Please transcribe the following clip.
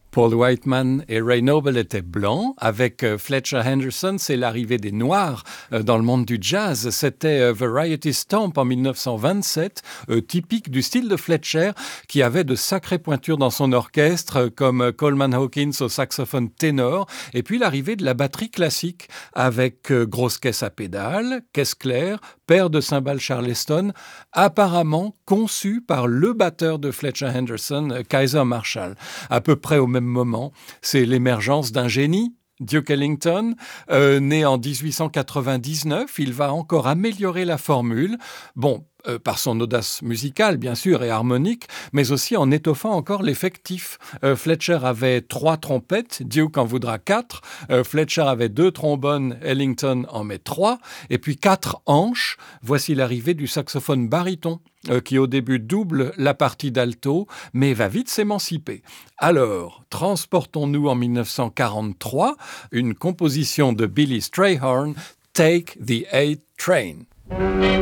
Paul Whiteman et Ray Noble étaient blancs. Avec Fletcher Henderson, c'est l'arrivée des Noirs dans le monde du jazz. C'était Variety Stomp en 1927, typique du style de Fletcher, qui avait de sacrées pointures dans son orchestre, comme Coleman Hawkins au saxophone ténor, et puis l'arrivée de la batterie classique, avec grosse caisse à pédales, caisse claire, paire de cymbales Charleston, apparemment conçu par le batteur de Fletcher Henderson, Kaiser Marshall. À peu près au même moment, c'est l'émergence d'un génie, Duke Ellington, né en 1899, il va encore améliorer la formule. Bon, par son audace musicale, bien sûr, et harmonique, mais aussi en étoffant encore l'effectif. Fletcher avait 3 trompettes, Duke en voudra 4. Fletcher avait 2 trombones, Ellington en met 3. Et puis 4 hanches. Voici l'arrivée du saxophone baryton, qui au début double la partie d'alto, mais va vite s'émanciper. Alors, transportons-nous en 1943, une composition de Billy Strayhorn, Take the A Train.